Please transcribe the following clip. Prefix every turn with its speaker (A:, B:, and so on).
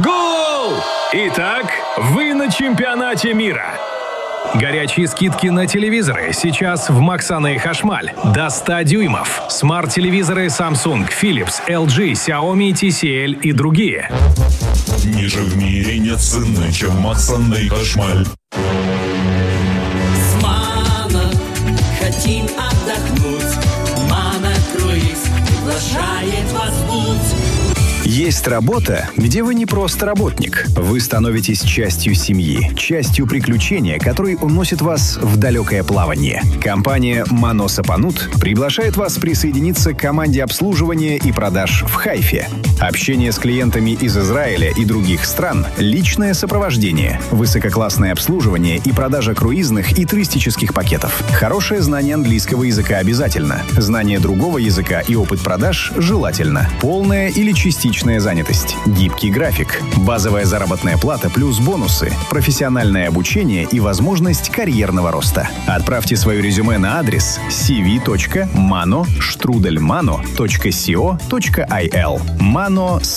A: Гол! Итак, вы на чемпионате мира. Горячие скидки на телевизоры сейчас в Максана и Хашмаль. До 100 дюймов. Смарт-телевизоры Samsung, Philips, LG, Xiaomi, TCL и другие.
B: Ниже в мире нет цены, чем Максана и Хашмаль.
C: С Мано хотим отдохнуть. Мано-круиз приглашает вас в путь.
D: Есть работа, где вы не просто работник. Вы становитесь частью семьи, частью приключения, который уносит вас в далекое плавание. Компания «Мано Сапанут» приглашает вас присоединиться к команде обслуживания и продаж в Хайфе. Общение с клиентами из Израиля и других стран, личное сопровождение, высококлассное обслуживание и продажа круизных и туристических пакетов. Хорошее знание английского языка обязательно. Знание другого языка и опыт продаж желательно. Полная или частичная занятость. Гибкий график. Базовая заработная плата плюс бонусы. Профессиональное обучение и возможность карьерного роста. Отправьте свое резюме на адрес cv.mano@mano.co.il. Mano